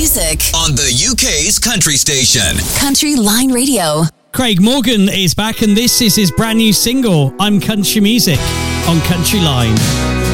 music on the UK's country station. Country Line Radio. Craig Morgan is back and this is his brand new single, I'm Country Music, on Country Line.